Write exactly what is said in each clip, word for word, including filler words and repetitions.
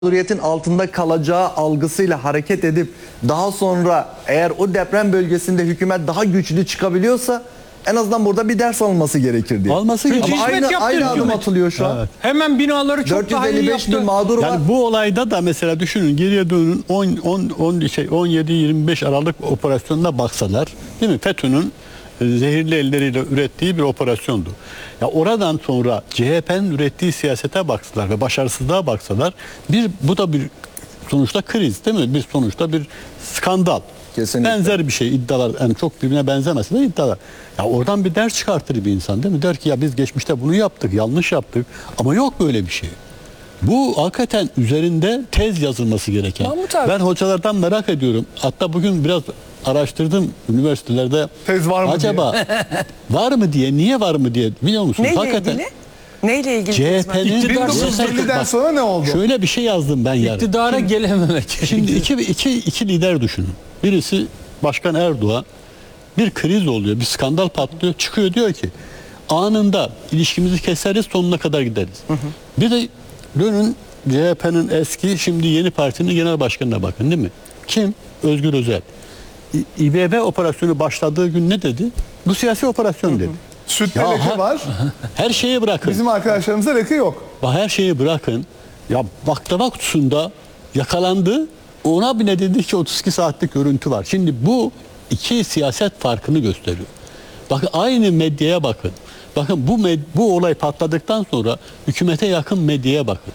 mağduriyetin altında kalacağı algısıyla hareket edip daha sonra eğer o deprem bölgesinde hükümet daha güçlü çıkabiliyorsa en azından burada bir ders alınması gerekir diye. Alması Ama gerekir. aynı, Hizmet aynı yaptı adım hükümet. atılıyor şu an. Evet. Hemen binaları çok daha iyi dört yüz elli beş bin yaptı. mağdur var. Yani bu olayda da mesela düşünün, geriye dönün on on on şey on yedi yirmi beş Aralık operasyonuna baksalar, değil mi? FETÖ'nün e, zehirli elleriyle ürettiği bir operasyondu. Ya oradan sonra C H P'nin ürettiği siyasete baksalar ve başarısızlığa baksalar, bir bu da bir sonuçta kriz, değil mi? Bir sonuçta bir skandal. Kesinlikle. Benzer bir şey, iddialar, yani çok birbirine benzemese de iddialar. Ya oradan bir ders çıkartır bir insan, değil mi? Der ki ya biz geçmişte bunu yaptık, yanlış yaptık, ama yok böyle bir şey. Bu hakikaten üzerinde tez yazılması gereken. Mahmut abi. Ben hocalardan merak ediyorum. Hatta bugün biraz araştırdım üniversitelerde. Tez var mı acaba var mı diye, niye var mı diye, biliyor musunuz? Neyle Hakikaten ilgili? Neyle ilgili? C H P'nin İktidar bin dokuz yüz elliden Bak, sonra ne oldu? şöyle bir şey yazdım ben yarın. İktidara gelememek. Şimdi iki, iki, iki lider düşünün. Birisi Başkan Erdoğan, bir kriz oluyor, bir skandal patlıyor, çıkıyor diyor ki anında ilişkimizi keseriz, sonuna kadar gideriz. Hı hı. Bir de dönün C H P'nin eski, şimdi yeni partinin genel başkanına bakın, değil mi? Kim? Özgür Özel. İ- İBB operasyonu başladığı gün ne dedi? Bu siyasi operasyon dedi. Sütte Ya leke ha- var. Her şeyi bırakın. Bizim arkadaşlarımızda leke yok. Bak, her şeyi bırakın. Ya baklava kutusunda yakalandı. Ona bile dedi ki otuz iki saatlik görüntü var. Şimdi bu iki siyaset farkını gösteriyor. Bakın aynı medyaya bakın. Bakın bu med- bu olay patladıktan sonra hükümete yakın medyaya bakın.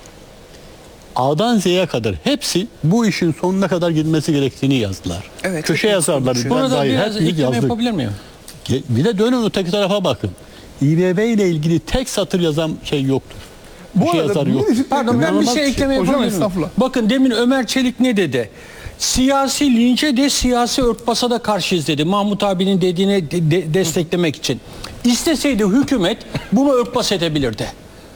A'dan Z'ye kadar hepsi bu işin sonuna kadar gitmesi gerektiğini yazdılar. Evet, Köşe hepimiz yazarları konuşuyoruz. Burada dair biraz hepimiz ekleme yazdık. yapabilir miyim? Ge- Bir de dönün öteki tarafa bakın. İBB ile ilgili tek satır yazan şey yoktur. Bu Bir şey arada yazar bir yok. eşit- Pardon, ben bir İnanılmaz şey bir şey. ekleme Hocam, yapabilir miyim? estağfurullah. Bakın demin Ömer Çelik ne dedi? Siyasi linçe de siyasi örtbasa da karşıyız dedi. Mahmut abinin dediğini de- de- desteklemek için. İsteseydi hükümet bunu örtbas edebilirdi.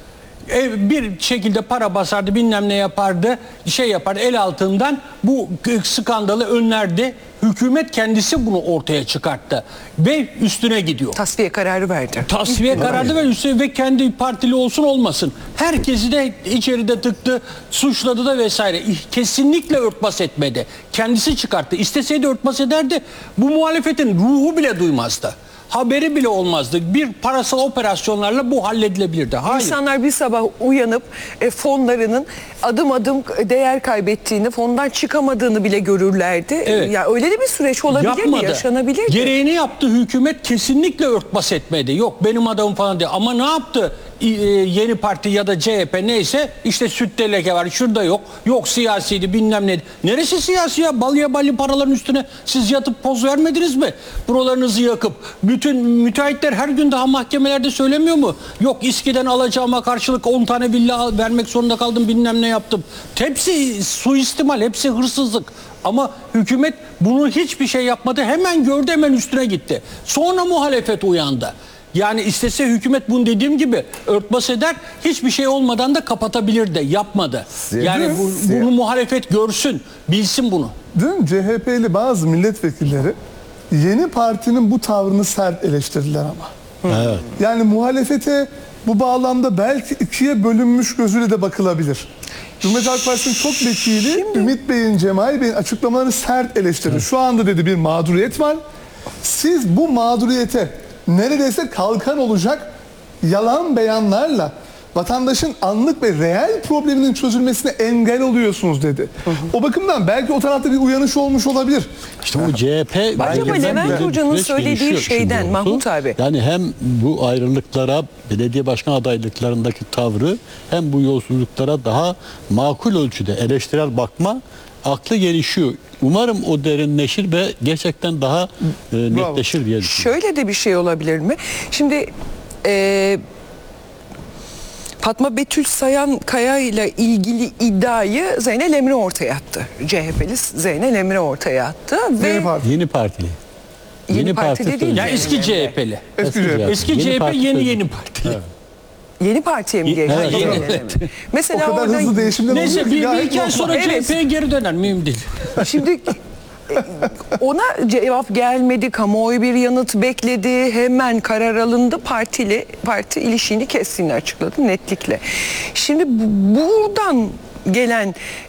E, bir şekilde para basardı, bilmem ne yapardı, şey yapardı, el altından bu skandalı önlerdi. Hükümet kendisi bunu ortaya çıkarttı ve üstüne gidiyor. Tasfiye kararı verdi. Tasfiye kararı ve üstüne ve kendi partili olsun olmasın. Herkesi de içeride tıktı, suçladı da vesaire. Kesinlikle örtbas etmedi. Kendisi çıkarttı. İsteseydi örtbas ederdi. Bu muhalefetin ruhu bile duymazdı. Haberi bile olmazdı. Bir parasal operasyonlarla bu halledilebilirdi. Hayır. İnsanlar bir sabah uyanıp e, fonlarının adım adım değer kaybettiğini, fondan çıkamadığını bile görürlerdi. Evet. Ya öyle de bir süreç olabilirdi, Yapmadı. yaşanabilirdi. Gereğini yaptı hükümet, kesinlikle örtbas etmedi. Yok benim adamım falan diye. Ama ne yaptı? Ee, Yeni Parti ya da C H P neyse, işte sütte leke var, şurada yok. Yok siyasiydi, bilmem neydi. Neresi siyasi ya? Balya balya paraların üstüne siz yatıp poz vermediniz mi? Buralarınızı yakıp. Bütün müteahhitler her gün daha mahkemelerde söylemiyor mu? Yok İSKİ'den alacağıma karşılık on tane villa vermek zorunda kaldım, bilmem ne yaptım. Hepsi suistimal, hepsi hırsızlık. Ama hükümet bunu hiçbir şey yapmadı. Hemen gördü, hemen üstüne gitti. Sonra muhalefet uyandı. Yani istese hükümet bunu dediğim gibi örtbas eder, hiçbir şey olmadan da kapatabilir de, yapmadı. Yani bu, bunu muhalefet görsün, bilsin bunu. Dün C H P'li bazı milletvekilleri yeni partinin bu tavrını sert eleştirdiler ama. Evet. Yani muhalefete bu bağlamda belki ikiye bölünmüş gözüyle de bakılabilir. Cumhuriyet Halk Partisi'nin çok vekili Ümit Bey'in, Cemal Bey'in açıklamaları sert eleştirdi. Evet. Şu anda dedi bir mağduriyet var. Siz bu mağduriyete neredeyse kalkan olacak yalan beyanlarla vatandaşın anlık ve reel probleminin çözülmesine engel oluyorsunuz dedi. Hı hı. O bakımdan belki o tarafta bir uyanış olmuş olabilir. İşte o C H P... Acaba Levent Hoca'nın söylediği şeyden Mahmut abi. Yani hem bu ayrılıklara, belediye başkan adaylıklarındaki tavrı, hem bu yolsuzluklara daha makul ölçüde eleştirel bakma aklı gelişiyor. Umarım o derinleşir ve gerçekten daha e, netleşir diye düşünüyorum. Şöyle de bir şey olabilir mi? Şimdi e, Fatma Betül Sayan Kaya ile ilgili iddiayı Zeynel Emre ortaya attı. C H P'li Zeynel Emre ortaya attı. Ve Yeni Parti. Yeni partili. Yeni, Yeni partili parti değil. Ya Zeynel eski Emre. C H P'li. Eski C H P. Eski C H P parti yeni sözü. yeni parti. Evet. Yeni partiye mi geçti? Evet, Zeynel evet. Emre? Mesela O kadar orada hızlı değişimler oluyor Neyse ki bir, bir gayet iki ay normal. sonra Evet. C H P'ye geri döner, mühim değil. şimdi e, ona cevap gelmedi, kamuoyu bir yanıt bekledi, hemen karar alındı, partili parti ilişiğini kestiğini açıkladı netlikle. Şimdi bu- buradan gelen